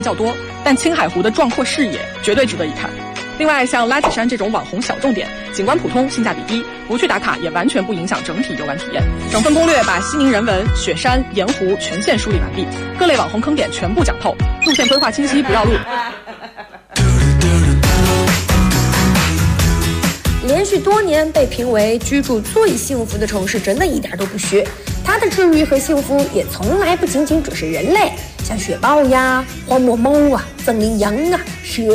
较多，但青海湖的壮阔视野绝对值得一看。另外，像拉子山这种网红小众点，景观普通，性价比低，不去打卡也完全不影响整体游玩体验。整份攻略把西宁人文、雪山、盐湖全线梳理完毕，各类网红坑点全部讲透，路线规划清晰，不绕路。 连续多年被评为居住最幸福的城市，真的一点都不虚。它的治愈和幸福也从来不仅仅只是人类，像雪豹呀、荒漠猫啊、藏羚羊啊、蛇